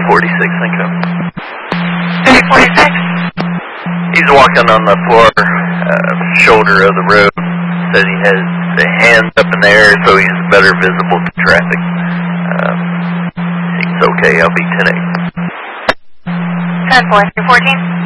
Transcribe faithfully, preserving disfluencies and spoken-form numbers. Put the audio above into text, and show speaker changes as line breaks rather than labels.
forty-six, thank you.
three forty-six.
He's walking on the floor, uh, shoulder of the road. Says he has the hands up in the air so he's better visible to traffic. Um, seems okay, I'll be ten eight.
ten four, three fourteen.